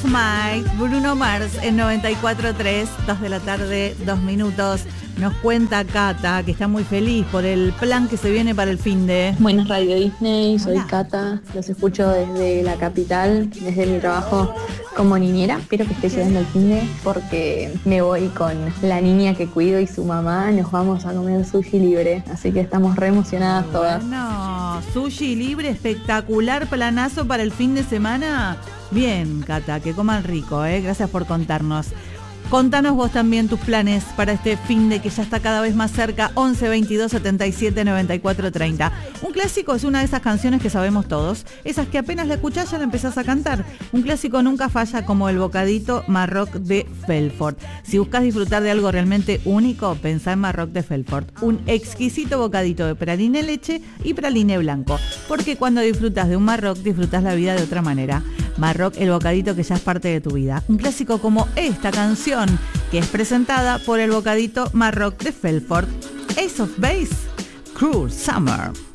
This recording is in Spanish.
Might, Bruno Mars en 94.3, 2 de la tarde, 2 minutos. Nos cuenta Cata que está muy feliz por el plan que se viene para el finde. Buenas, Radio Disney, soy Hola. Cata, los escucho desde la capital, desde mi trabajo como niñera. Espero que esté llegando el finde porque me voy con la niña que cuido y su mamá, nos vamos a comer sushi libre, así que estamos re emocionadas todas. Bueno, sushi libre, espectacular planazo para el fin de semana. Bien, Cata, que coman rico, gracias por contarnos. Contanos vos también tus planes para este finde que ya está cada vez más cerca. 11 22 77 94 30. Un clásico es una de esas canciones que sabemos todos, esas que apenas la escuchás ya la empezás a cantar. Un clásico nunca falla, como el bocadito Marroc de Felfort. Si buscas disfrutar de algo realmente único, pensá en Marroc de Felfort, un exquisito bocadito de praline leche y praline blanco, porque cuando disfrutas de un Marroc disfrutas la vida de otra manera. Marroc, el bocadito que ya es parte de tu vida. Un clásico como esta canción, que es presentada por el bocadito Marroc de Felfort, Ace of Base, Cruel Summer.